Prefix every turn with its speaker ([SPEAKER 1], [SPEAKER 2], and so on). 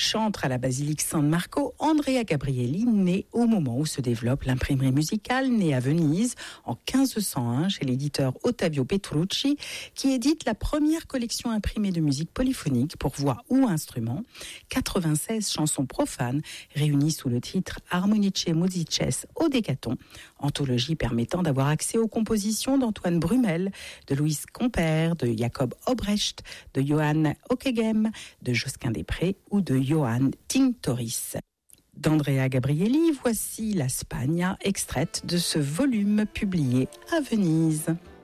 [SPEAKER 1] chantre à la basilique San Marco, Andrea Gabrieli naît au moment où se développe l'imprimerie musicale, née à Venise en 1501 chez l'éditeur Ottavio Petrucci, qui édite la première collection imprimée de musique polyphonique pour voix ou instruments, 96 chansons profanes réunies sous le titre Harmonice Musices Odecaton, anthologie permettant d'avoir accès aux compositions d'Antoine Brumel, de Louis Compère, de Jacob Obrecht, de Johann Ockeghem, de Josquin Després ou de Johann Tinctoris. D'Andrea Gabrieli, voici la Spagna, extraite de ce volume publié à Venise.